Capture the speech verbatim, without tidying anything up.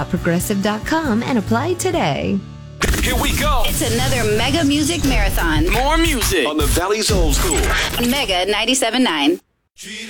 progressive dot com and apply today. Here we go. It's another Mega Music Marathon. More music on the Valley's Old School. Mega ninety-seven point nine.